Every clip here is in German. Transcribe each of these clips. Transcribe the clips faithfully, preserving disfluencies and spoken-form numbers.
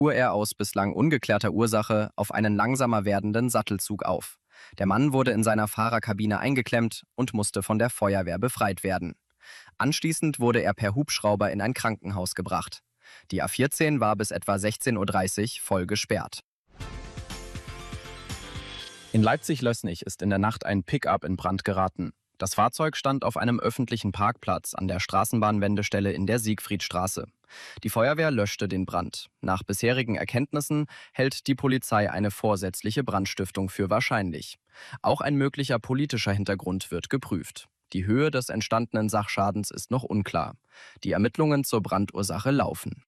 fuhr er aus bislang ungeklärter Ursache auf einen langsamer werdenden Sattelzug auf. Der Mann wurde in seiner Fahrerkabine eingeklemmt und musste von der Feuerwehr befreit werden. Anschließend wurde er per Hubschrauber in ein Krankenhaus gebracht. Die A vierzehn war bis etwa sechzehn Uhr dreißig voll gesperrt. In Leipzig-Lößnich ist in der Nacht ein Pickup in Brand geraten. Das Fahrzeug stand auf einem öffentlichen Parkplatz an der Straßenbahnwendestelle in der Siegfriedstraße. Die Feuerwehr löschte den Brand. Nach bisherigen Erkenntnissen hält die Polizei eine vorsätzliche Brandstiftung für wahrscheinlich. Auch ein möglicher politischer Hintergrund wird geprüft. Die Höhe des entstandenen Sachschadens ist noch unklar. Die Ermittlungen zur Brandursache laufen.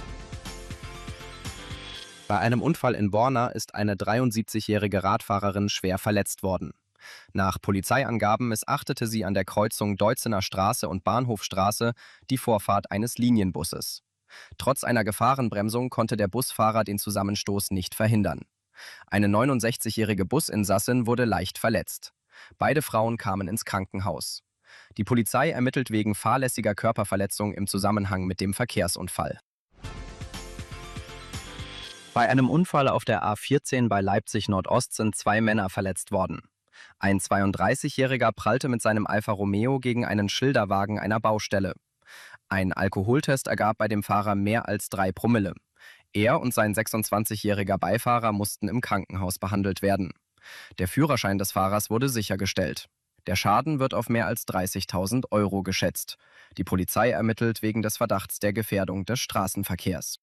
Bei einem Unfall in Borna ist eine dreiundsiebzigjährige Radfahrerin schwer verletzt worden. Nach Polizeiangaben missachtete sie an der Kreuzung Deutzener Straße und Bahnhofstraße die Vorfahrt eines Linienbusses. Trotz einer Gefahrenbremsung konnte der Busfahrer den Zusammenstoß nicht verhindern. Eine neunundsechzigjährige Businsassin wurde leicht verletzt. Beide Frauen kamen ins Krankenhaus. Die Polizei ermittelt wegen fahrlässiger Körperverletzung im Zusammenhang mit dem Verkehrsunfall. Bei einem Unfall auf der A vierzehn bei Leipzig-Nordost sind zwei Männer verletzt worden. Ein zweiunddreißigjähriger prallte mit seinem Alfa Romeo gegen einen Schilderwagen einer Baustelle. Ein Alkoholtest ergab bei dem Fahrer mehr als drei Promille. Er und sein sechsundzwanzigjähriger Beifahrer mussten im Krankenhaus behandelt werden. Der Führerschein des Fahrers wurde sichergestellt. Der Schaden wird auf mehr als dreißigtausend Euro geschätzt. Die Polizei ermittelt wegen des Verdachts der Gefährdung des Straßenverkehrs.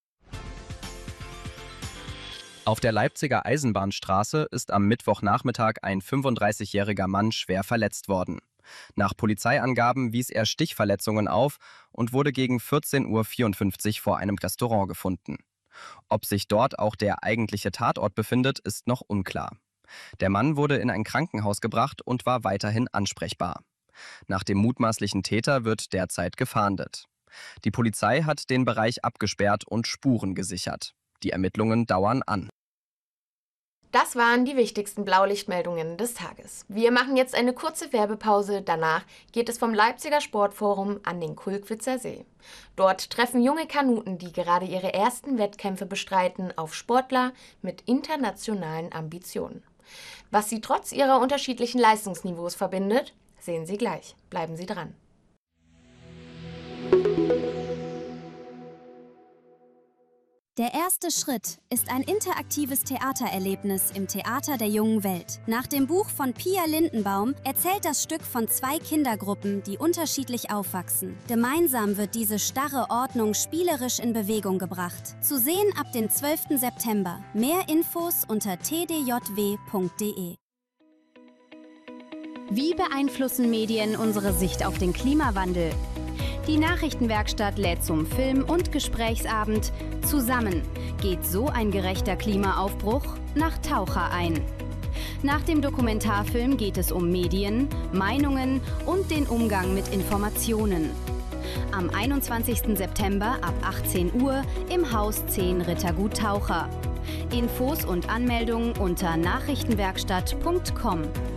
Auf der Leipziger Eisenbahnstraße ist am Mittwochnachmittag ein fünfunddreißigjähriger Mann schwer verletzt worden. Nach Polizeiangaben wies er Stichverletzungen auf und wurde gegen vierzehn Uhr vierundfünfzig vor einem Restaurant gefunden. Ob sich dort auch der eigentliche Tatort befindet, ist noch unklar. Der Mann wurde in ein Krankenhaus gebracht und war weiterhin ansprechbar. Nach dem mutmaßlichen Täter wird derzeit gefahndet. Die Polizei hat den Bereich abgesperrt und Spuren gesichert. Die Ermittlungen dauern an. Das waren die wichtigsten Blaulichtmeldungen des Tages. Wir machen jetzt eine kurze Werbepause. Danach geht es vom Leipziger Sportforum an den Kulkwitzer See. Dort treffen junge Kanuten, die gerade ihre ersten Wettkämpfe bestreiten, auf Sportler mit internationalen Ambitionen. Was sie trotz ihrer unterschiedlichen Leistungsniveaus verbindet, sehen Sie gleich. Bleiben Sie dran. Der erste Schritt ist ein interaktives Theatererlebnis im Theater der jungen Welt. Nach dem Buch von Pia Lindenbaum erzählt das Stück von zwei Kindergruppen, die unterschiedlich aufwachsen. Gemeinsam wird diese starre Ordnung spielerisch in Bewegung gebracht. Zu sehen ab dem zwölften September. Mehr Infos unter t d j w punkt d e. Wie beeinflussen Medien unsere Sicht auf den Klimawandel? Die Nachrichtenwerkstatt lädt zum Film- und Gesprächsabend Zusammen geht so ein gerechter Klimaaufbruch nach Taucher ein. Nach dem Dokumentarfilm geht es um Medien, Meinungen und den Umgang mit Informationen. Am einundzwanzigsten September ab achtzehn Uhr im Haus zehn Rittergut Taucher. Infos und Anmeldungen unter nachrichtenwerkstatt punkt com.